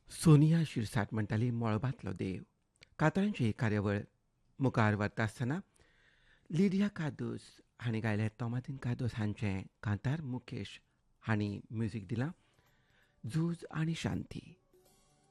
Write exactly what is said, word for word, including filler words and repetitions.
सोनिया शिरसाट म्हणटाली मळबांतलो देव. कांतारांची ही कार्यावळ मुखार व्हरता आसतना लिडिया कादोस हांणी गायलें तोमातीन कादोस हांचें कांतार मुकेश हांणी म्युझीक दिलां. झूज आनी शांती.